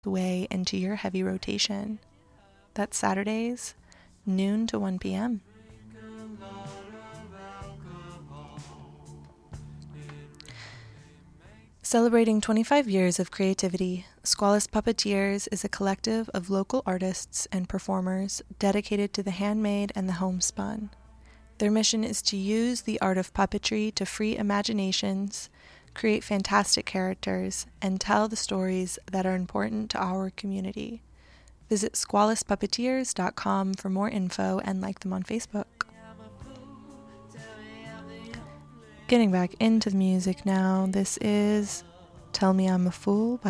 way into your heavy rotation. That's Saturdays, noon to 1 p.m. Celebrating 25 years of creativity, Squalus Puppeteers is a collective of local artists and performers dedicated to the handmade and the homespun. Their mission is to use the art of puppetry to free imaginations, create fantastic characters, and tell the stories that are important to our community. Visit squaluspuppeteers.com for more info and like them on Facebook. Getting back into the music now, this is Tell Me I'm a Fool by